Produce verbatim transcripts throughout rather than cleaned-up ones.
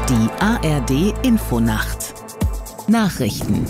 Die A R D-Infonacht. Nachrichten.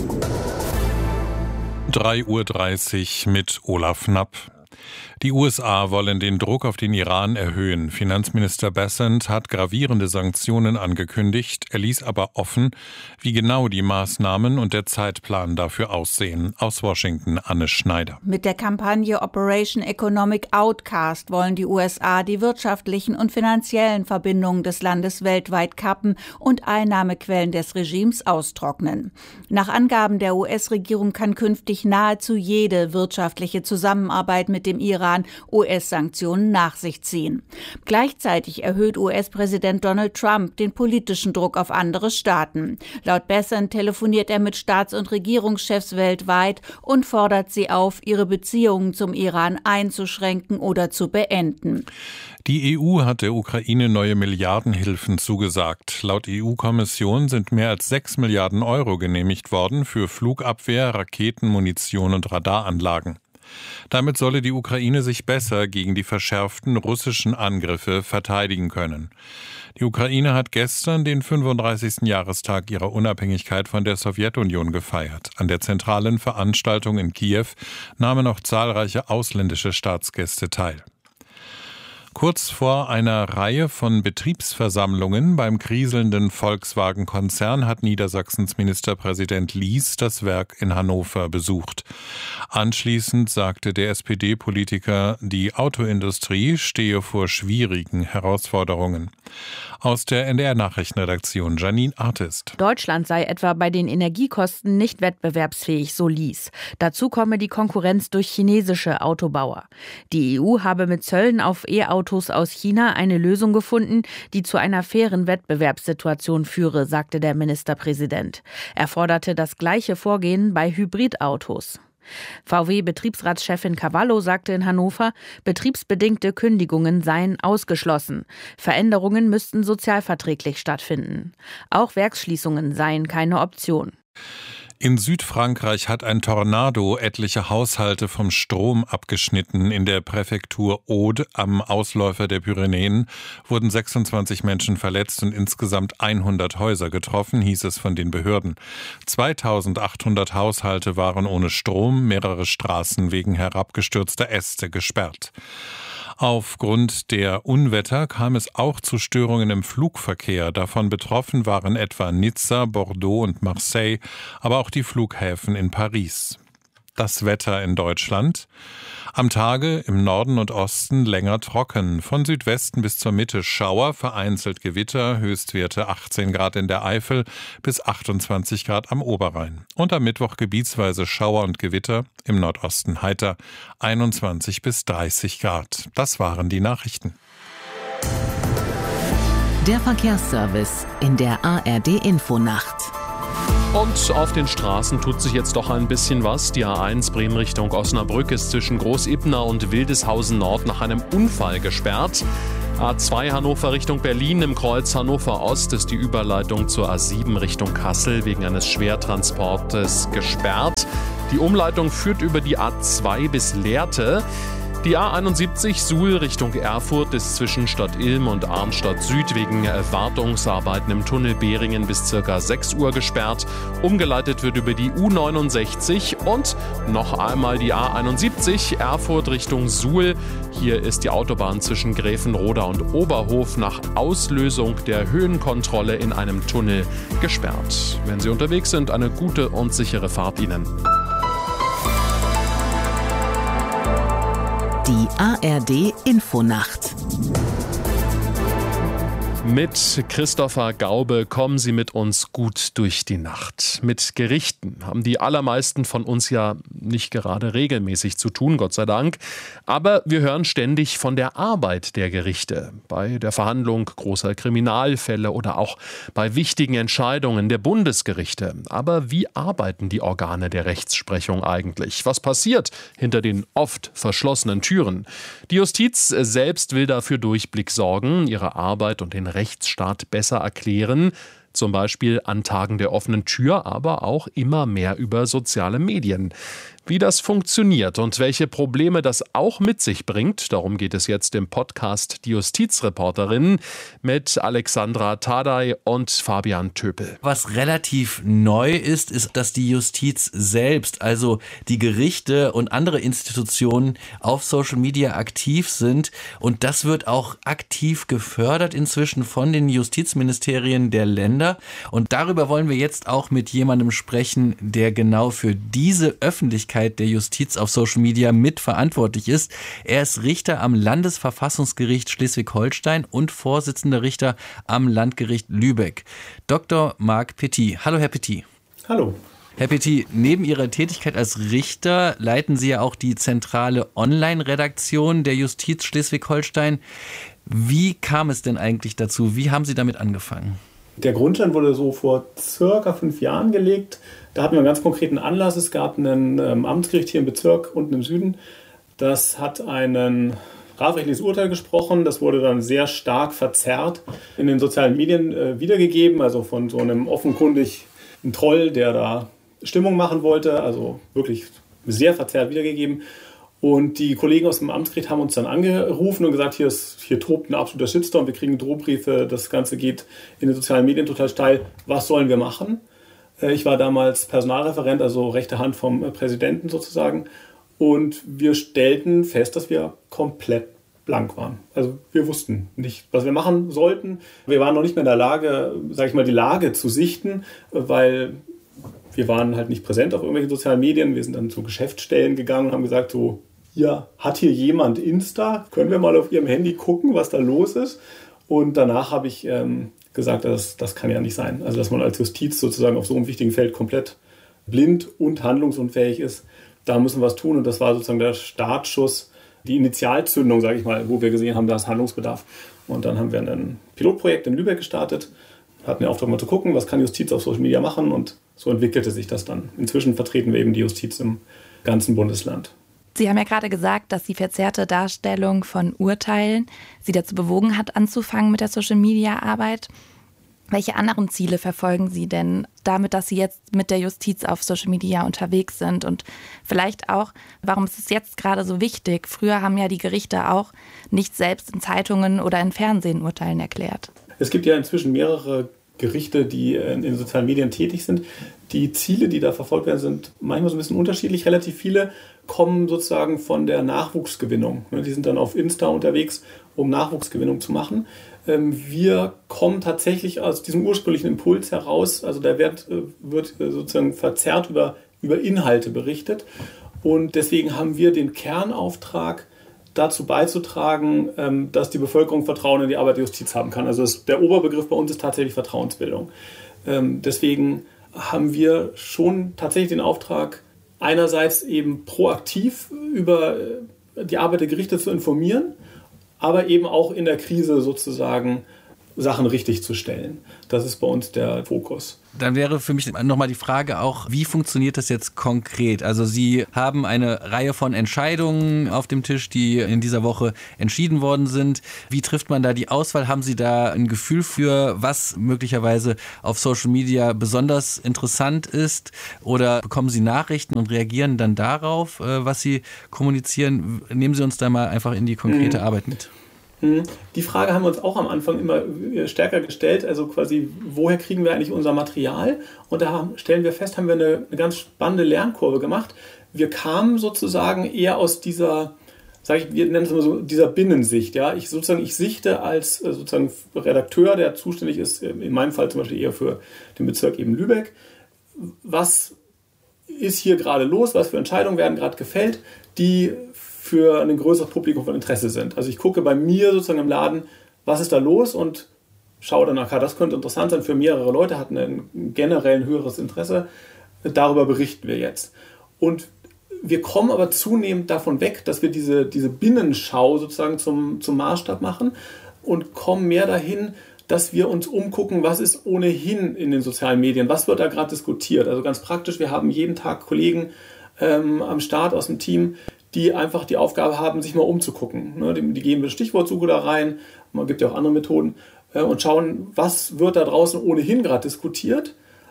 drei Uhr dreißig mit Olaf Knapp. Die U S A wollen den Druck auf den Iran erhöhen. Finanzminister Bessent hat gravierende Sanktionen angekündigt. Er ließ aber offen, wie genau die Maßnahmen und der Zeitplan dafür aussehen. Aus Washington Anne Schneider. Mit der Kampagne Operation Economic Outcast wollen die U S A die wirtschaftlichen und finanziellen Verbindungen des Landes weltweit kappen und Einnahmequellen des Regimes austrocknen. Nach Angaben der U S-Regierung kann künftig nahezu jede wirtschaftliche Zusammenarbeit mit dem Iran U S-Sanktionen nach sich ziehen. Gleichzeitig erhöht U S-Präsident Donald Trump den politischen Druck auf andere Staaten. Laut Bessent telefoniert er mit Staats- und Regierungschefs weltweit und fordert sie auf, ihre Beziehungen zum Iran einzuschränken oder zu beenden. Die E U hat der Ukraine neue Milliardenhilfen zugesagt. Laut E U-Kommission sind mehr als sechs Milliarden Euro genehmigt worden für Flugabwehr, Raketen, Munition und Radaranlagen. Damit solle die Ukraine sich besser gegen die verschärften russischen Angriffe verteidigen können. Die Ukraine hat gestern den fünfunddreißigsten Jahrestag ihrer Unabhängigkeit von der Sowjetunion gefeiert. An der zentralen Veranstaltung in Kiew nahmen auch zahlreiche ausländische Staatsgäste teil. Kurz vor einer Reihe von Betriebsversammlungen beim kriselnden Volkswagen-Konzern hat Niedersachsens Ministerpräsident Lies das Werk in Hannover besucht. Anschließend sagte der S P D-Politiker, die Autoindustrie stehe vor schwierigen Herausforderungen. Aus der N D R-Nachrichtenredaktion Janine Artist. Deutschland sei etwa bei den Energiekosten nicht wettbewerbsfähig, so Lies. Dazu komme die Konkurrenz durch chinesische Autobauer. Die E U habe mit Zöllen auf E-Autos aus China eine Lösung gefunden, die zu einer fairen Wettbewerbssituation führe, sagte der Ministerpräsident. Er forderte das gleiche Vorgehen bei Hybridautos. V W-Betriebsratschefin Cavallo sagte in Hannover, betriebsbedingte Kündigungen seien ausgeschlossen. Veränderungen müssten sozialverträglich stattfinden. Auch Werksschließungen seien keine Option. In Südfrankreich hat ein Tornado etliche Haushalte vom Strom abgeschnitten. In der Präfektur Aude am Ausläufer der Pyrenäen wurden sechsundzwanzig Menschen verletzt und insgesamt hundert Häuser getroffen, hieß es von den Behörden. zweitausendachthundert Haushalte waren ohne Strom, mehrere Straßen wegen herabgestürzter Äste gesperrt. Aufgrund der Unwetter kam es auch zu Störungen im Flugverkehr. Davon betroffen waren etwa Nizza, Bordeaux und Marseille, aber auch die Flughäfen in Paris. Das Wetter in Deutschland. Am Tage im Norden und Osten länger trocken. Von Südwesten bis zur Mitte Schauer, vereinzelt Gewitter, Höchstwerte achtzehn Grad in der Eifel bis achtundzwanzig Grad am Oberrhein. Und am Mittwoch gebietsweise Schauer und Gewitter, im Nordosten heiter, einundzwanzig bis dreißig Grad. Das waren die Nachrichten. Der Verkehrsservice in der A R D-Infonacht. Und auf den Straßen tut sich jetzt doch ein bisschen was. Die A eins Bremen Richtung Osnabrück ist zwischen Großibna und Wildeshausen Nord nach einem Unfall gesperrt. A zwei Hannover Richtung Berlin im Kreuz Hannover Ost ist die Überleitung zur A sieben Richtung Kassel wegen eines Schwertransportes gesperrt. Die Umleitung führt über die A zwei bis Lehrte. Die A einundsiebzig Suhl Richtung Erfurt ist zwischen Stadt Ilm und Arnstadt Süd wegen Wartungsarbeiten im Tunnel Behringen bis ca. sechs Uhr gesperrt. Umgeleitet wird über die U neunundsechzig und noch einmal die A einundsiebzig Erfurt Richtung Suhl. Hier ist die Autobahn zwischen Gräfenroda und Oberhof nach Auslösung der Höhenkontrolle in einem Tunnel gesperrt. Wenn Sie unterwegs sind, eine gute und sichere Fahrt Ihnen. Die A R D-Infonacht. Mit Christopher Gaube kommen Sie mit uns gut durch die Nacht. Mit Gerichten haben die allermeisten von uns ja nicht gerade regelmäßig zu tun, Gott sei Dank. Aber wir hören ständig von der Arbeit der Gerichte. Bei der Verhandlung großer Kriminalfälle oder auch bei wichtigen Entscheidungen der Bundesgerichte. Aber wie arbeiten die Organe der Rechtsprechung eigentlich? Was passiert hinter den oft verschlossenen Türen? Die Justiz selbst will dafür Durchblick sorgen, ihre Arbeit und den Rechtsstaat besser erklären, zum Beispiel an Tagen der offenen Tür, aber auch immer mehr über soziale Medien. Wie das funktioniert und welche Probleme das auch mit sich bringt, darum geht es jetzt im Podcast Die Justizreporterinnen mit Alexandra Tadei und Fabian Töpel. Was relativ neu ist, ist, dass die Justiz selbst, also die Gerichte und andere Institutionen auf Social Media aktiv sind. Und das wird auch aktiv gefördert inzwischen von den Justizministerien der Länder. Und darüber wollen wir jetzt auch mit jemandem sprechen, der genau für diese Öffentlichkeit der Justiz auf Social Media mitverantwortlich ist. Er ist Richter am Landesverfassungsgericht Schleswig-Holstein und Vorsitzender Richter am Landgericht Lübeck. Doktor Marc Petit. Hallo, Herr Petit. Hallo. Herr Petit, neben Ihrer Tätigkeit als Richter leiten Sie ja auch die zentrale Online-Redaktion der Justiz Schleswig-Holstein. Wie kam es denn eigentlich dazu? Wie haben Sie damit angefangen? Der Grundstein wurde so vor circa fünf Jahren gelegt. Da hatten wir einen ganz konkreten Anlass. Es gab ein ähm, Amtsgericht hier im Bezirk unten im Süden. Das hat ein strafrechtliches Urteil gesprochen. Das wurde dann sehr stark verzerrt in den sozialen Medien äh, wiedergegeben. Also von so einem offenkundig ein Troll, der da Stimmung machen wollte. Also wirklich sehr verzerrt wiedergegeben. Und die Kollegen aus dem Amtsgericht haben uns dann angerufen und gesagt, hier, ist, hier tobt ein absoluter Shitstorm, wir kriegen Drohbriefe, das Ganze geht in den sozialen Medien total steil. Was sollen wir machen? Ich war damals Personalreferent, also rechte Hand vom Präsidenten sozusagen. Und wir stellten fest, dass wir komplett blank waren. Also wir wussten nicht, was wir machen sollten. Wir waren noch nicht mehr in der Lage, sage ich mal, die Lage zu sichten, weil wir waren halt nicht präsent auf irgendwelchen sozialen Medien. Wir sind dann zu Geschäftsstellen gegangen und haben gesagt, so, ja, hat hier jemand Insta? Können wir mal auf Ihrem Handy gucken, was da los ist? Und danach habe ich ähm, gesagt, das, das kann ja nicht sein. Also dass man als Justiz sozusagen auf so einem wichtigen Feld komplett blind und handlungsunfähig ist. Da müssen wir was tun. Und das war sozusagen der Startschuss, die Initialzündung, sage ich mal, wo wir gesehen haben, da ist Handlungsbedarf. Und dann haben wir ein Pilotprojekt in Lübeck gestartet, hatten den Auftrag mal zu gucken, was kann Justiz auf Social Media machen, und so entwickelte sich das dann. Inzwischen vertreten wir eben die Justiz im ganzen Bundesland. Sie haben ja gerade gesagt, dass die verzerrte Darstellung von Urteilen Sie dazu bewogen hat, anzufangen mit der Social-Media-Arbeit. Welche anderen Ziele verfolgen Sie denn damit, dass Sie jetzt mit der Justiz auf Social Media unterwegs sind? Und vielleicht auch, warum ist es jetzt gerade so wichtig? Früher haben ja die Gerichte auch nicht selbst in Zeitungen oder in Fernsehen Urteilen erklärt. Es gibt ja inzwischen mehrere Gerichte, die in den sozialen Medien tätig sind. Die Ziele, die da verfolgt werden, sind manchmal so ein bisschen unterschiedlich. Relativ viele kommen sozusagen von der Nachwuchsgewinnung. Die sind dann auf Insta unterwegs, um Nachwuchsgewinnung zu machen. Wir kommen tatsächlich aus diesem ursprünglichen Impuls heraus. Also da wird, wird sozusagen verzerrt über, über Inhalte berichtet. Und deswegen haben wir den Kernauftrag, dazu beizutragen, dass die Bevölkerung Vertrauen in die Arbeit der Justiz haben kann. Also das, der Oberbegriff bei uns ist tatsächlich Vertrauensbildung. Deswegen haben wir schon tatsächlich den Auftrag, einerseits eben proaktiv über die Arbeit der Gerichte zu informieren, aber eben auch in der Krise sozusagen Sachen richtig zu stellen. Das ist bei uns der Fokus. Dann wäre für mich nochmal die Frage auch, wie funktioniert das jetzt konkret? Also Sie haben eine Reihe von Entscheidungen auf dem Tisch, die in dieser Woche entschieden worden sind. Wie trifft man da die Auswahl? Haben Sie da ein Gefühl für, was möglicherweise auf Social Media besonders interessant ist? Oder bekommen Sie Nachrichten und reagieren dann darauf, was Sie kommunizieren? Nehmen Sie uns da mal einfach in die konkrete mhm. Arbeit mit. Die Frage haben wir uns auch am Anfang immer stärker gestellt, also quasi, woher kriegen wir eigentlich unser Material? Und da stellen wir fest, haben wir eine, eine ganz spannende Lernkurve gemacht. Wir kamen sozusagen eher aus dieser, sage ich, wir nennen es immer so, dieser Binnensicht. Ja? Ich sozusagen, ich sichte als sozusagen Redakteur, der zuständig ist, in meinem Fall zum Beispiel eher für den Bezirk eben Lübeck. Was ist hier gerade los? Was für Entscheidungen werden gerade gefällt, die für ein größeres Publikum von Interesse sind. Also ich gucke bei mir sozusagen im Laden, was ist da los, und schaue danach, das könnte interessant sein für mehrere Leute, hatten ein generell ein höheres Interesse. Darüber berichten wir jetzt. Und wir kommen aber zunehmend davon weg, dass wir diese, diese Binnenschau sozusagen zum, zum Maßstab machen und kommen mehr dahin, dass wir uns umgucken, was ist ohnehin in den sozialen Medien, was wird da gerade diskutiert. Also ganz praktisch, wir haben jeden Tag Kollegen ähm, am Start aus dem Team, die einfach die Aufgabe haben, sich mal umzugucken. Ne, die, die geben eine Stichwortsuche da rein, man gibt ja auch andere Methoden, äh, und schauen, was wird da draußen ohnehin gerade diskutiert,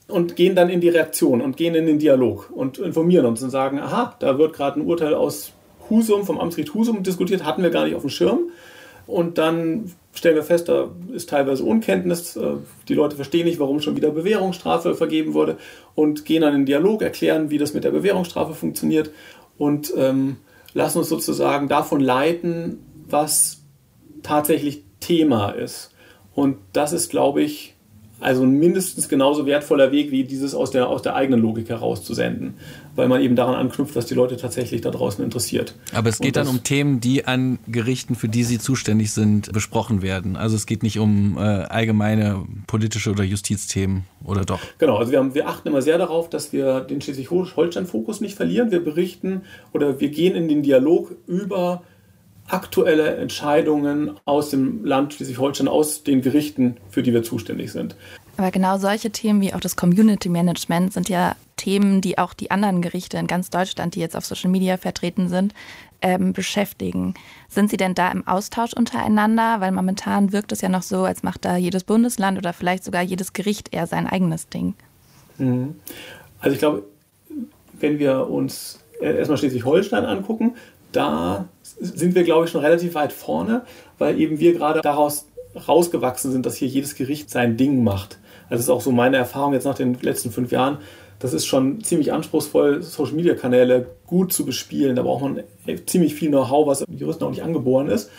und gehen dann in die Reaktion und gehen in den Dialog und informieren uns und sagen, aha, da wird gerade ein Urteil aus Husum, vom Amtsgericht Husum diskutiert, hatten wir gar nicht auf dem Schirm. Und dann stellen wir fest, da ist teilweise Unkenntnis, die Leute verstehen nicht, warum schon wieder Bewährungsstrafe vergeben wurde und gehen dann in den Dialog, erklären, wie das mit der Bewährungsstrafe funktioniert und ähm, lassen uns sozusagen davon leiten, was tatsächlich Thema ist. Und das ist, glaube ich, also ein mindestens genauso wertvoller Weg, wie dieses aus der, aus der eigenen Logik herauszusenden, weil man eben daran anknüpft, was die Leute tatsächlich da draußen interessiert. Aber es geht dann um Themen, die an Gerichten, für die sie zuständig sind, besprochen werden. Also es geht nicht um äh, allgemeine politische oder Justizthemen, oder doch? Genau, also wir, haben, wir achten immer sehr darauf, dass wir den Schleswig-Holstein-Fokus nicht verlieren. Wir berichten oder wir gehen in den Dialog über aktuelle Entscheidungen aus dem Land Schleswig-Holstein, aus den Gerichten, für die wir zuständig sind. Aber genau solche Themen wie auch das Community Management sind ja Themen, die auch die anderen Gerichte in ganz Deutschland, die jetzt auf Social Media vertreten sind, ähm, beschäftigen. Sind Sie denn da im Austausch untereinander? Weil momentan wirkt es ja noch so, als macht da jedes Bundesland oder vielleicht sogar jedes Gericht eher sein eigenes Ding. Also ich glaube, wenn wir uns erstmal Schleswig-Holstein angucken, da sind wir, glaube ich, schon relativ weit vorne, weil eben wir gerade daraus rausgewachsen sind, dass hier jedes Gericht sein Ding macht. Also das ist auch so meine Erfahrung jetzt nach den letzten fünf Jahren. Das ist schon ziemlich anspruchsvoll, Social-Media-Kanäle gut zu bespielen. Da braucht man ziemlich viel Know-how, was Juristen auch nicht angeboren ist.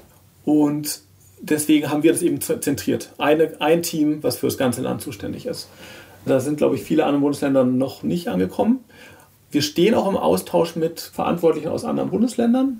Und deswegen haben wir das eben zentriert. Eine, ein Team, was für das ganze Land zuständig ist. Da sind, glaube ich, viele andere Bundesländer noch nicht angekommen. Wir stehen auch im Austausch mit Verantwortlichen aus anderen Bundesländern,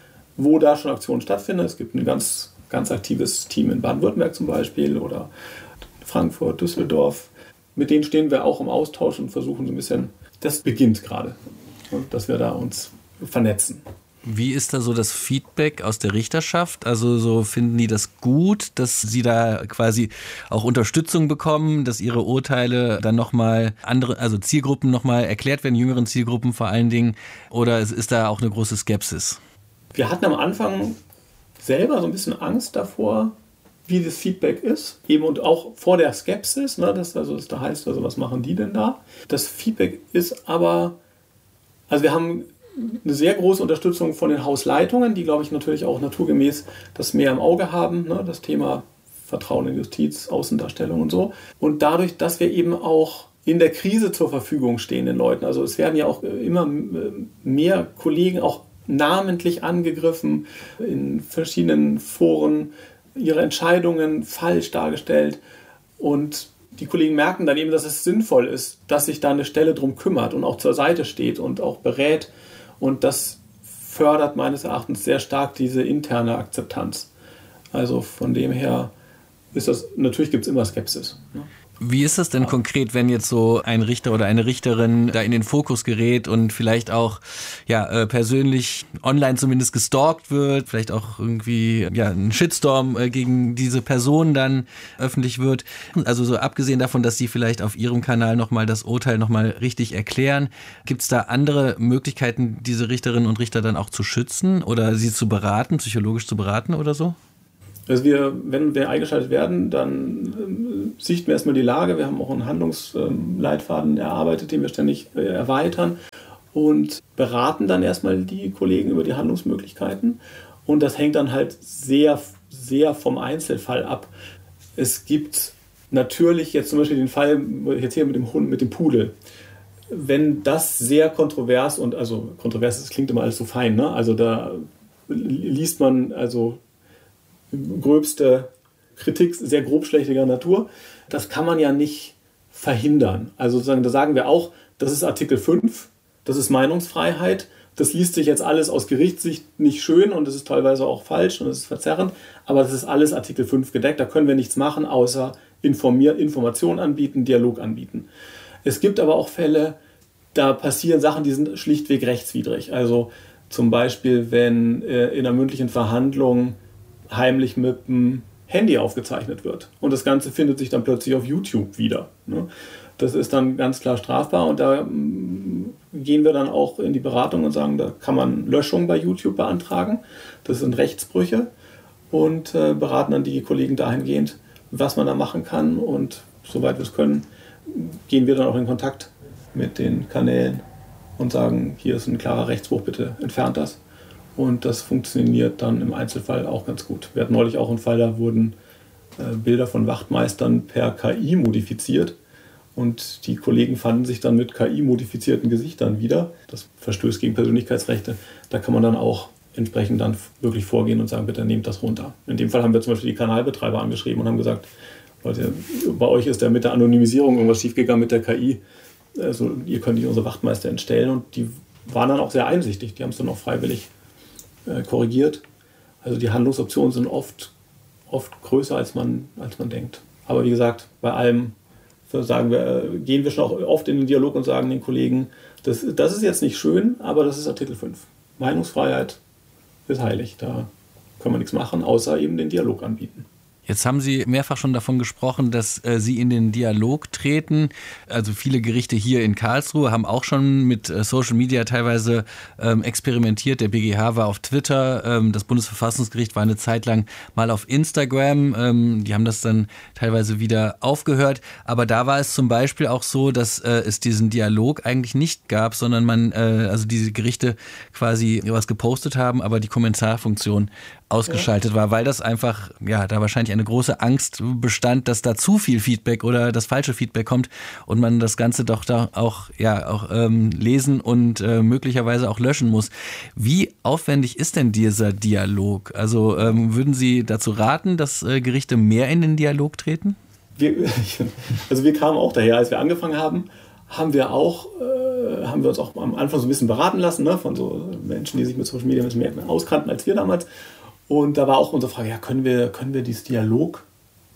wo da schon Aktionen stattfinden. Es gibt ein ganz, ganz aktives Team in Baden-Württemberg zum Beispiel oder Frankfurt, Düsseldorf. Mit denen stehen wir auch im Austausch und versuchen so ein bisschen, das beginnt gerade, dass wir da uns vernetzen. Wie ist da so das Feedback aus der Richterschaft? Also so finden die das gut, dass sie da quasi auch Unterstützung bekommen, dass ihre Urteile dann nochmal andere, also Zielgruppen nochmal erklärt werden, jüngeren Zielgruppen vor allen Dingen, oder ist da auch eine große Skepsis? Wir hatten am Anfang selber so ein bisschen Angst davor, wie das Feedback ist, eben und auch vor der Skepsis, ne, das, also das da heißt, also was machen die denn da? Das Feedback ist aber, also wir haben eine sehr große Unterstützung von den Hausleitungen, die, glaube ich, natürlich auch naturgemäß das mehr im Auge haben, ne? Das Thema Vertrauen in Justiz, Außendarstellung und so. Und dadurch, dass wir eben auch in der Krise zur Verfügung stehen den Leuten, also es werden ja auch immer mehr Kollegen auch namentlich angegriffen, in verschiedenen Foren ihre Entscheidungen falsch dargestellt und die Kollegen merken dann eben, dass es sinnvoll ist, dass sich da eine Stelle drum kümmert und auch zur Seite steht und auch berät. Und das fördert meines Erachtens sehr stark diese interne Akzeptanz. Also von dem her ist das, natürlich gibt es immer Skepsis. Ne? Wie ist das denn konkret, wenn jetzt so ein Richter oder eine Richterin da in den Fokus gerät und vielleicht auch ja, persönlich online zumindest gestalkt wird, vielleicht auch irgendwie ja, ein Shitstorm gegen diese Person dann öffentlich wird? Also so abgesehen davon, dass sie vielleicht auf ihrem Kanal nochmal das Urteil nochmal richtig erklären, gibt es da andere Möglichkeiten, diese Richterinnen und Richter dann auch zu schützen oder sie zu beraten, psychologisch zu beraten oder so? Also wir, wenn wir eingeschaltet werden, dann äh, sichten wir erstmal die Lage. Wir haben auch einen Handlungsleitfaden erarbeitet, den wir ständig äh, erweitern und beraten dann erstmal die Kollegen über die Handlungsmöglichkeiten. Und das hängt dann halt sehr, sehr vom Einzelfall ab. Es gibt natürlich jetzt zum Beispiel den Fall, jetzt hier mit dem Hund, mit dem Pudel. Wenn das sehr kontrovers und, also kontrovers, das klingt immer alles so fein, ne? Also da liest man, also gröbste Kritik sehr grobschlächtiger Natur. Das kann man ja nicht verhindern. Also sozusagen, da sagen wir auch, das ist Artikel fünf, das ist Meinungsfreiheit. Das liest sich jetzt alles aus Gerichtssicht nicht schön und es ist teilweise auch falsch und es ist verzerrend, aber das ist alles Artikel fünf gedeckt. Da können wir nichts machen, außer informieren, Informationen anbieten, Dialog anbieten. Es gibt aber auch Fälle, da passieren Sachen, die sind schlichtweg rechtswidrig. Also zum Beispiel, wenn äh, in einer mündlichen Verhandlung heimlich mit dem Handy aufgezeichnet wird. Und das Ganze findet sich dann plötzlich auf YouTube wieder. Ne? Das ist dann ganz klar strafbar und da mm, gehen wir dann auch in die Beratung und sagen, da kann man Löschung bei YouTube beantragen. Das sind Rechtsbrüche und äh, beraten dann die Kollegen dahingehend, was man da machen kann und soweit wir es können, gehen wir dann auch in Kontakt mit den Kanälen und sagen, hier ist ein klarer Rechtsbruch, bitte entfernt das. Und das funktioniert dann im Einzelfall auch ganz gut. Wir hatten neulich auch einen Fall, da wurden äh, Bilder von Wachtmeistern per K I modifiziert. Und die Kollegen fanden sich dann mit K I-modifizierten Gesichtern wieder. Das verstößt gegen Persönlichkeitsrechte. Da kann man dann auch entsprechend dann wirklich vorgehen und sagen, bitte nehmt das runter. In dem Fall haben wir zum Beispiel die Kanalbetreiber angeschrieben und haben gesagt, Leute, bei euch ist ja mit der Anonymisierung irgendwas schiefgegangen mit der K I. Also ihr könnt nicht unsere Wachtmeister entstellen. Und die waren dann auch sehr einsichtig. Die haben es dann auch freiwillig äh, korrigiert. Also die Handlungsoptionen sind oft, oft größer, als man, als man denkt. Aber wie gesagt, bei allem sagen wir, gehen wir schon auch oft in den Dialog und sagen den Kollegen, das, das ist jetzt nicht schön, aber das ist Artikel fünf. Meinungsfreiheit ist heilig. Da können wir nichts machen, außer eben den Dialog anbieten. Jetzt haben Sie mehrfach schon davon gesprochen, dass äh, Sie in den Dialog treten. Also viele Gerichte hier in Karlsruhe haben auch schon mit äh, Social Media teilweise ähm, experimentiert. Der B G H war auf Twitter, ähm, das Bundesverfassungsgericht war eine Zeit lang mal auf Instagram. Ähm, die haben das dann teilweise wieder aufgehört. Aber da war es zum Beispiel auch so, dass äh, es diesen Dialog eigentlich nicht gab, sondern man, äh, also diese Gerichte quasi was gepostet haben, aber die Kommentarfunktion ausgeschaltet ja. war, weil das einfach, ja, da wahrscheinlich eine große Angst bestand, dass da zu viel Feedback oder das falsche Feedback kommt und man das Ganze doch da auch, ja, auch ähm, lesen und äh, möglicherweise auch löschen muss. Wie aufwendig ist denn dieser Dialog? Also ähm, würden Sie dazu raten, dass äh, Gerichte mehr in den Dialog treten? Wir, also wir kamen auch daher, als wir angefangen haben, haben wir auch, äh, haben wir uns auch am Anfang so ein bisschen beraten lassen, ne, von so Menschen, die sich mit Social Media ein bisschen mehr auskannten als wir damals. Und da war auch unsere Frage, ja, können wir, können wir dieses Dialog,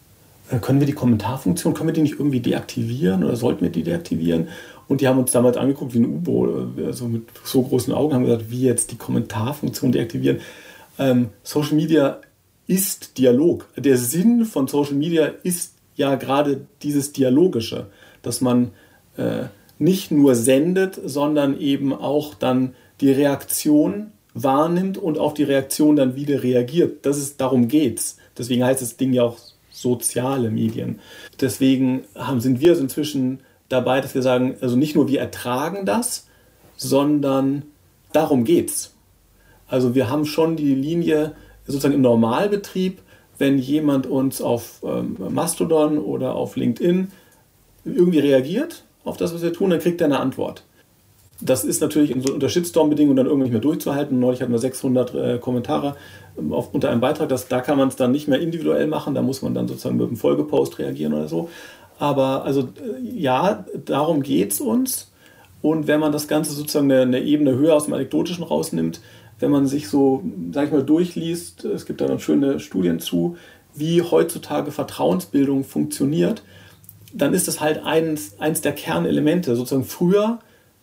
äh, können wir die Kommentarfunktion, können wir die nicht irgendwie deaktivieren oder sollten wir die deaktivieren? Und die haben uns damals angeguckt wie ein U-Boot, also mit so großen Augen, haben gesagt, wie jetzt die Kommentarfunktion deaktivieren. Ähm, Social Media ist Dialog. Der Sinn von Social Media ist ja gerade dieses Dialogische, dass man äh, nicht nur sendet, sondern eben auch dann die Reaktion wahrnimmt und auf die Reaktion dann wieder reagiert. Das ist, darum geht's. Deswegen heißt das Ding ja auch soziale Medien. Deswegen haben, sind wir also inzwischen dabei, dass wir sagen, also nicht nur wir ertragen das, sondern darum geht's. Also wir haben schon die Linie sozusagen im Normalbetrieb, wenn jemand uns auf ähm, Mastodon oder auf LinkedIn irgendwie reagiert auf das, was wir tun, dann kriegt er eine Antwort. Das ist natürlich in so unter Shitstorm-Bedingungen dann irgendwie nicht mehr durchzuhalten. Neulich hatten wir sechshundert äh, Kommentare ähm, auf, unter einem Beitrag. Das, da kann man es dann nicht mehr individuell machen. Da muss man dann sozusagen mit einem Folgepost reagieren oder so. Aber also äh, ja, darum geht es uns. Und wenn man das Ganze sozusagen eine, eine Ebene höher aus dem Anekdotischen rausnimmt, wenn man sich so, sag ich mal, durchliest, es gibt da dann schöne Studien zu, wie heutzutage Vertrauensbildung funktioniert, dann ist das halt eins, eins der Kernelemente. Sozusagen früher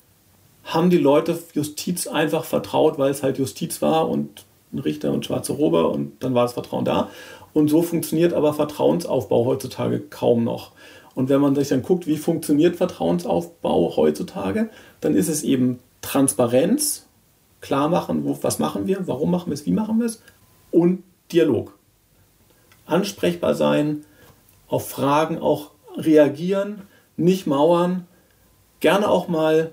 haben die Leute Justiz einfach vertraut, weil es halt Justiz war und ein Richter und schwarze Robe und dann war das Vertrauen da. Und so funktioniert aber Vertrauensaufbau heutzutage kaum noch. Und wenn man sich dann guckt, wie funktioniert Vertrauensaufbau heutzutage, dann ist es eben Transparenz, klar machen, wo, was machen wir, warum machen wir es, wie machen wir es und Dialog. Ansprechbar sein, auf Fragen auch reagieren, nicht mauern, gerne auch mal.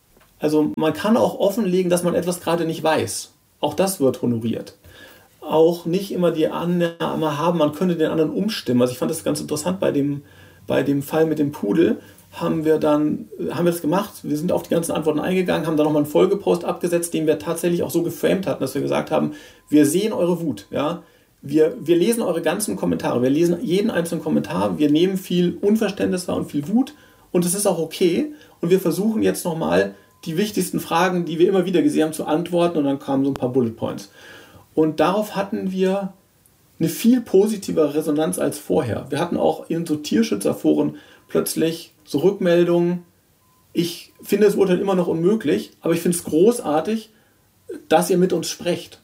Also man kann auch offenlegen, dass man etwas gerade nicht weiß. Auch das wird honoriert. Auch nicht immer die Annahme haben, man könnte den anderen umstimmen. Also ich fand das ganz interessant bei dem, bei dem Fall mit dem Pudel. Haben wir dann, haben wir das gemacht, wir sind auf die ganzen Antworten eingegangen, haben dann nochmal einen Folgepost abgesetzt, den wir tatsächlich auch so geframed hatten, dass wir gesagt haben, wir sehen eure Wut, ja. Wir, wir lesen eure ganzen Kommentare, wir lesen jeden einzelnen Kommentar, wir nehmen viel Unverständnis wahr und viel Wut und das ist auch okay. Und wir versuchen jetzt nochmal die wichtigsten Fragen, die wir immer wieder gesehen haben, zu antworten und dann kamen so ein paar Bullet Points. Und darauf hatten wir eine viel positivere Resonanz als vorher. Wir hatten auch in so Tierschützerforen plötzlich so Rückmeldungen, ich finde das Urteil immer noch unmöglich, aber ich finde es großartig, dass ihr mit uns sprecht.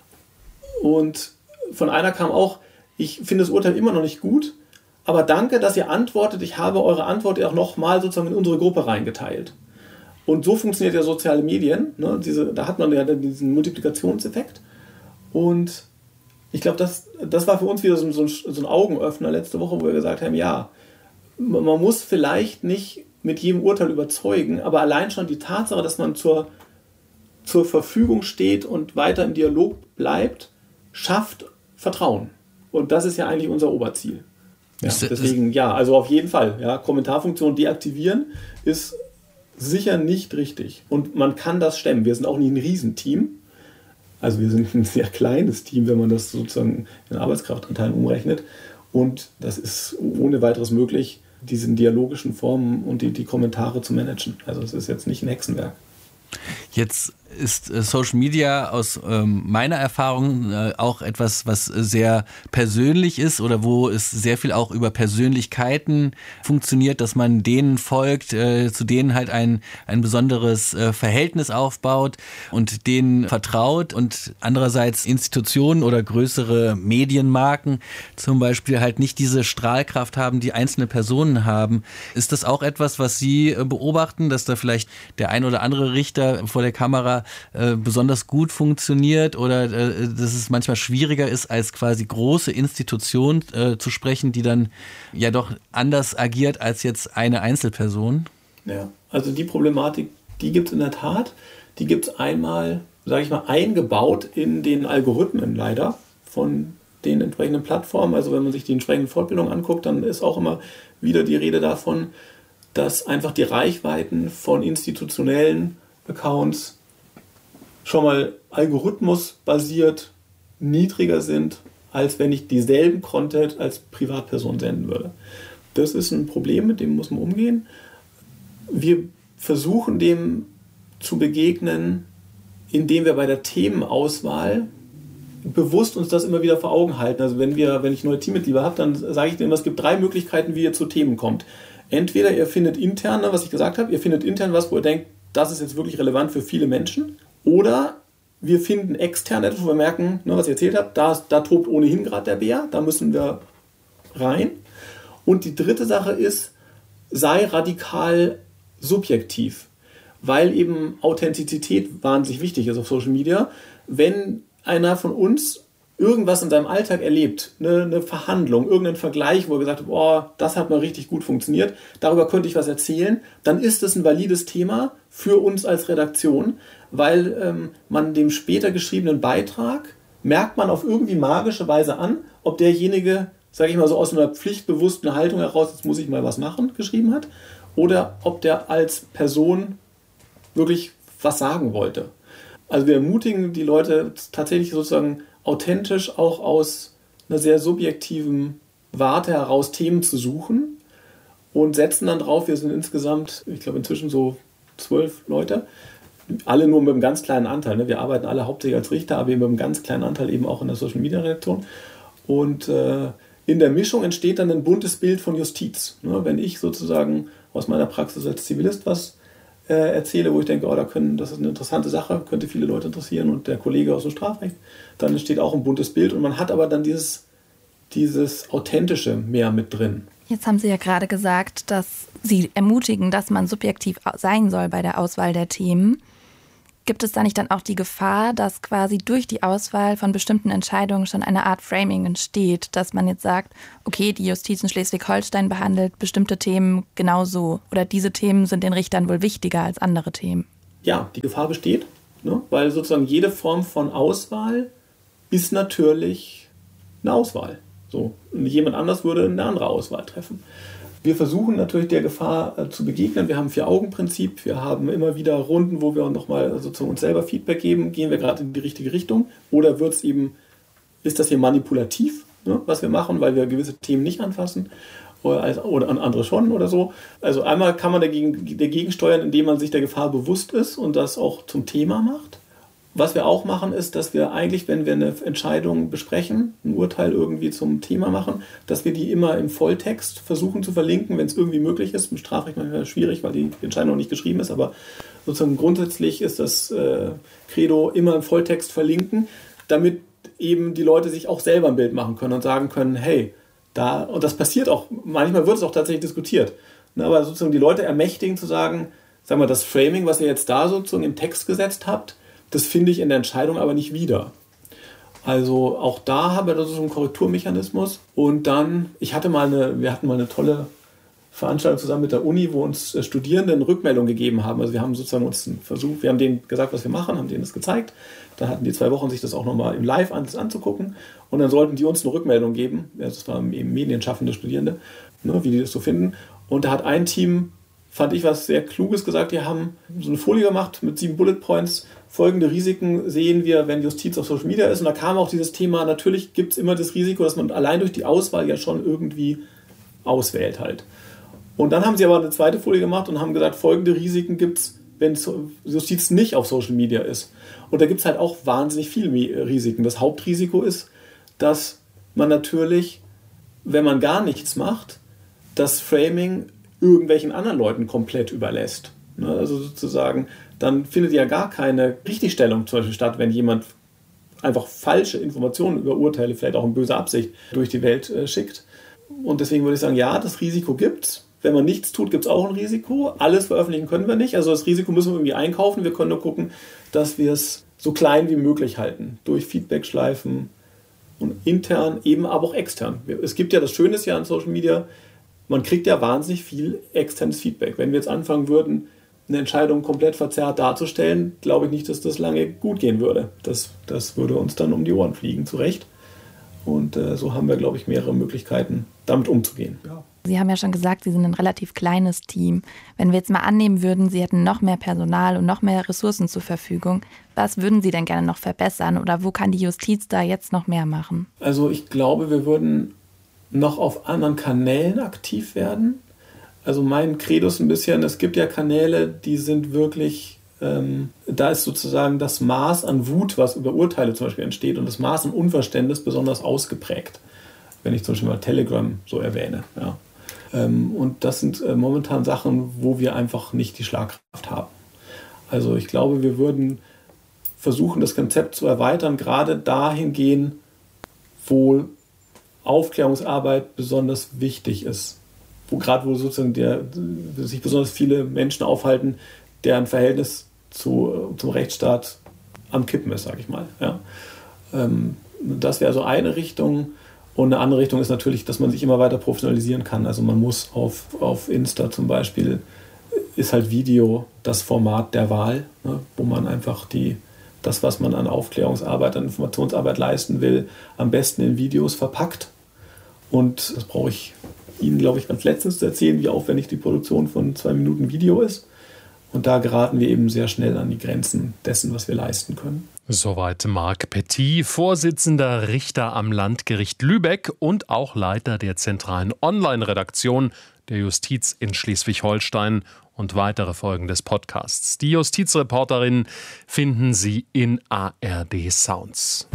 Und von einer kam auch, ich finde das Urteil immer noch nicht gut, aber danke, dass ihr antwortet, ich habe eure Antwort auch nochmal sozusagen in unsere Gruppe reingeteilt. Und so funktioniert ja soziale Medien. Ne? Diese, da hat man ja diesen Multiplikationseffekt. Und ich glaube, das, das war für uns wieder so, so, ein, so ein Augenöffner letzte Woche, wo wir gesagt haben, ja, man muss vielleicht nicht mit jedem Urteil überzeugen, aber allein schon die Tatsache, dass man zur, zur Verfügung steht und weiter im Dialog bleibt, schafft Vertrauen. Und das ist ja eigentlich unser Oberziel. Ja, deswegen, ja, also auf jeden Fall. Ja, Kommentarfunktion deaktivieren ist sicher nicht richtig. Und man kann das stemmen. Wir sind auch nicht ein Riesenteam. Also wir sind ein sehr kleines Team, wenn man das sozusagen in Arbeitskraftanteilen umrechnet. Und das ist ohne weiteres möglich, diesen dialogischen Formen und die, die Kommentare zu managen. Also es ist jetzt nicht ein Hexenwerk. Jetzt ist äh, Social Media aus ähm, meiner Erfahrung äh, auch etwas, was sehr persönlich ist oder wo es sehr viel auch über Persönlichkeiten funktioniert, dass man denen folgt, äh, zu denen halt ein, ein besonderes äh, Verhältnis aufbaut und denen vertraut, und andererseits Institutionen oder größere Medienmarken zum Beispiel halt nicht diese Strahlkraft haben, die einzelne Personen haben. Ist das auch etwas, was Sie äh, beobachten, dass da vielleicht der ein oder andere Richter vor der Kamera äh, besonders gut funktioniert oder äh, dass es manchmal schwieriger ist, als quasi große Institution äh, zu sprechen, die dann ja doch anders agiert als jetzt eine Einzelperson? Ja, also die Problematik, die gibt es in der Tat. Die gibt es einmal, sage ich mal, eingebaut in den Algorithmen leider von den entsprechenden Plattformen. Also wenn man sich die entsprechenden Fortbildungen anguckt, dann ist auch immer wieder die Rede davon, dass einfach die Reichweiten von institutionellen Accounts schon mal algorithmusbasiert niedriger sind, als wenn ich dieselben Content als Privatperson senden würde. Das ist ein Problem, mit dem muss man umgehen. Wir versuchen dem zu begegnen, indem wir bei der Themenauswahl bewusst uns das immer wieder vor Augen halten. Also wenn wir, wenn ich neue Teammitglieder habe, dann sage ich denen immer, es gibt drei Möglichkeiten, wie ihr zu Themen kommt. Entweder ihr findet intern, was ich gesagt habe, ihr findet intern was, wo ihr denkt, das ist jetzt wirklich relevant für viele Menschen. Oder wir finden extern etwas, wo wir merken, ne, was ich erzählt habe, da, da tobt ohnehin gerade der Bär, da müssen wir rein. Und die dritte Sache ist, sei radikal subjektiv, weil eben Authentizität wahnsinnig wichtig ist auf Social Media. Wenn einer von uns irgendwas in seinem Alltag erlebt, eine, eine Verhandlung, irgendeinen Vergleich, wo er gesagt hat, oh, das hat mal richtig gut funktioniert, darüber könnte ich was erzählen, dann ist es ein valides Thema für uns als Redaktion, weil ähm, man dem später geschriebenen Beitrag, merkt man auf irgendwie magische Weise an, ob derjenige, sage ich mal so aus einer pflichtbewussten Haltung heraus, jetzt muss ich mal was machen, geschrieben hat, oder ob der als Person wirklich was sagen wollte. Also wir ermutigen die Leute tatsächlich sozusagen authentisch auch aus einer sehr subjektiven Warte heraus Themen zu suchen und setzen dann drauf, wir sind insgesamt, ich glaube inzwischen so zwölf Leute, alle nur mit einem ganz kleinen Anteil. Ne? Wir arbeiten alle hauptsächlich als Richter, aber eben mit einem ganz kleinen Anteil eben auch in der Social-Media-Redaktion. Und äh, in der Mischung entsteht dann ein buntes Bild von Justiz. Ne? Wenn ich sozusagen aus meiner Praxis als Zivilist was äh, erzähle, wo ich denke, oh, da können, das ist eine interessante Sache, könnte viele Leute interessieren, und der Kollege aus dem Strafrecht, dann entsteht auch ein buntes Bild, und man hat aber dann dieses, dieses Authentische mehr mit drin. Jetzt haben Sie ja gerade gesagt, dass Sie ermutigen, dass man subjektiv sein soll bei der Auswahl der Themen. Gibt es da nicht dann auch die Gefahr, dass quasi durch die Auswahl von bestimmten Entscheidungen schon eine Art Framing entsteht, dass man jetzt sagt, okay, die Justiz in Schleswig-Holstein behandelt bestimmte Themen genauso, oder diese Themen sind den Richtern wohl wichtiger als andere Themen? Ja, die Gefahr besteht, ne? Weil sozusagen jede Form von Auswahl ist natürlich eine Auswahl. So. Und jemand anders würde eine andere Auswahl treffen. Wir versuchen natürlich der Gefahr äh, zu begegnen. Wir haben ein Vier-Augen-Prinzip. Wir haben immer wieder Runden, wo wir nochmal also zu uns selber Feedback geben. Gehen wir gerade in die richtige Richtung? Oder wird's eben, ist das hier manipulativ, ne, was wir machen, weil wir gewisse Themen nicht anfassen? Oder, oder andere schon oder so. Also einmal kann man dagegen, dagegen steuern, indem man sich der Gefahr bewusst ist und das auch zum Thema macht. Was wir auch machen, ist, dass wir eigentlich, wenn wir eine Entscheidung besprechen, ein Urteil irgendwie zum Thema machen, dass wir die immer im Volltext versuchen zu verlinken, wenn es irgendwie möglich ist. Im Strafrecht manchmal schwierig, weil die Entscheidung noch nicht geschrieben ist, aber sozusagen grundsätzlich ist das äh, Credo immer im Volltext verlinken, damit eben die Leute sich auch selber ein Bild machen können und sagen können, hey, da, und das passiert auch, manchmal wird es auch tatsächlich diskutiert, ne, aber sozusagen die Leute ermächtigen zu sagen, sagen wir, das Framing, was ihr jetzt da sozusagen im Text gesetzt habt, das finde ich in der Entscheidung aber nicht wieder. Also auch da haben wir so einen Korrekturmechanismus. Und dann, ich hatte mal eine, wir hatten mal eine tolle Veranstaltung zusammen mit der Uni, wo uns Studierende eine Rückmeldung gegeben haben. Also wir haben sozusagen uns einen Versuch, wir haben denen gesagt, was wir machen, haben denen das gezeigt. Dann hatten die zwei Wochen, sich das auch nochmal im Live an, anzugucken. Und dann sollten die uns eine Rückmeldung geben. Das waren eben medienschaffende Studierende, ne, wie die das so finden. Und da hat ein Team, fand ich, was sehr Kluges gesagt. Die haben so eine Folie gemacht mit sieben Bullet Points. Folgende Risiken sehen wir, wenn Justiz auf Social Media ist. Und da kam auch dieses Thema, natürlich gibt es immer das Risiko, dass man allein durch die Auswahl ja schon irgendwie auswählt halt. Und dann haben sie aber eine zweite Folie gemacht und haben gesagt, folgende Risiken gibt es, wenn Justiz nicht auf Social Media ist. Und da gibt es halt auch wahnsinnig viele Risiken. Das Hauptrisiko ist, dass man natürlich, wenn man gar nichts macht, das Framing irgendwelchen anderen Leuten komplett überlässt. Also sozusagen, dann findet ja gar keine Richtigstellung zum Beispiel statt, wenn jemand einfach falsche Informationen über Urteile, vielleicht auch in böser Absicht, durch die Welt äh, schickt. Und deswegen würde ich sagen, ja, das Risiko gibt's. Wenn man nichts tut, gibt es auch ein Risiko. Alles veröffentlichen können wir nicht. Also das Risiko müssen wir irgendwie einkaufen. Wir können nur gucken, dass wir es so klein wie möglich halten. Durch Feedbackschleifen und intern, eben aber auch extern. Es gibt ja das Schöne ja an Social Media, man kriegt ja wahnsinnig viel externes Feedback. Wenn wir jetzt anfangen würden, eine Entscheidung komplett verzerrt darzustellen, glaube ich nicht, dass das lange gut gehen würde. Das, das würde uns dann um die Ohren fliegen, zu Recht. Und äh, so haben wir, glaube ich, mehrere Möglichkeiten, damit umzugehen. Ja. Sie haben ja schon gesagt, Sie sind ein relativ kleines Team. Wenn wir jetzt mal annehmen würden, Sie hätten noch mehr Personal und noch mehr Ressourcen zur Verfügung, was würden Sie denn gerne noch verbessern oder wo kann die Justiz da jetzt noch mehr machen? Also ich glaube, wir würden noch auf anderen Kanälen aktiv werden. Also mein Credo ist ein bisschen, es gibt ja Kanäle, die sind wirklich, ähm, da ist sozusagen das Maß an Wut, was über Urteile zum Beispiel entsteht und das Maß an Unverständnis besonders ausgeprägt. Wenn ich zum Beispiel mal Telegram so erwähne. Ja. Ähm, und das sind äh, momentan Sachen, wo wir einfach nicht die Schlagkraft haben. Also ich glaube, wir würden versuchen, das Konzept zu erweitern, gerade dahin gehen, wo Aufklärungsarbeit besonders wichtig ist. Wo gerade wo sozusagen der, sich besonders viele Menschen aufhalten, deren Verhältnis zu, zum Rechtsstaat am Kippen ist, sage ich mal. Ja. Ähm, das wäre so eine Richtung. Und eine andere Richtung ist natürlich, dass man sich immer weiter professionalisieren kann. Also man muss auf, auf Insta zum Beispiel, ist halt Video das Format der Wahl, ne, wo man einfach die, das, was man an Aufklärungsarbeit, an Informationsarbeit leisten will, am besten in Videos verpackt. Und das brauche ich Ihnen, glaube ich, ganz letztens zu erzählen, wie aufwendig die Produktion von zwei Minuten Video ist. Und da geraten wir eben sehr schnell an die Grenzen dessen, was wir leisten können. Soweit Marc Petit, Vorsitzender Richter am Landgericht Lübeck und auch Leiter der zentralen Online-Redaktion der Justiz in Schleswig-Holstein. Und weitere Folgen des Podcasts. Die Justizreporterin finden Sie in A R D Sounds.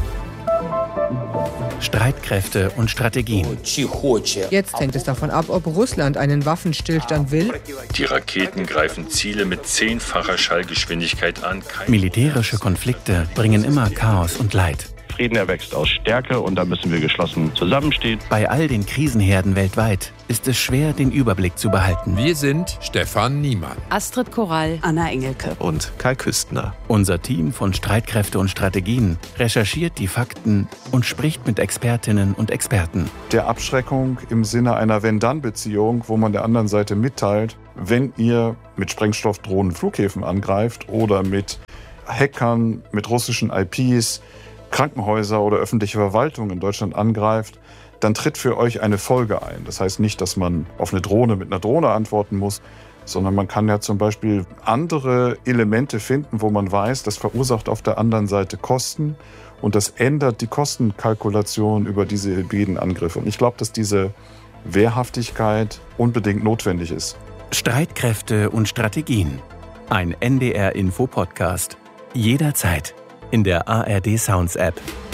Streitkräfte und Strategien. Jetzt hängt es davon ab, ob Russland einen Waffenstillstand will. Die Raketen greifen Ziele mit zehnfacher Schallgeschwindigkeit an. Militärische Konflikte bringen immer Chaos und Leid. Frieden erwächst aus Stärke und da müssen wir geschlossen zusammenstehen. Bei all den Krisenherden weltweit ist es schwer, den Überblick zu behalten. Wir sind Stefan Niemann, Astrid Korall, Anna Engelke und Kai Küstner. Unser Team von Streitkräfte und Strategien recherchiert die Fakten und spricht mit Expertinnen und Experten. Der Abschreckung im Sinne einer Wenn-Dann-Beziehung, wo man der anderen Seite mitteilt, wenn ihr mit Sprengstoffdrohnen Flughäfen angreift oder mit Hackern, mit russischen I Ps, Krankenhäuser oder öffentliche Verwaltung in Deutschland angreift, dann tritt für euch eine Folge ein. Das heißt nicht, dass man auf eine Drohne mit einer Drohne antworten muss, sondern man kann ja zum Beispiel andere Elemente finden, wo man weiß, das verursacht auf der anderen Seite Kosten und das ändert die Kostenkalkulation über diese hybriden Angriffe. Und ich glaube, dass diese Wehrhaftigkeit unbedingt notwendig ist. Streitkräfte und Strategien. Ein N D R-Info-Podcast. Jederzeit in der A R D Sounds App.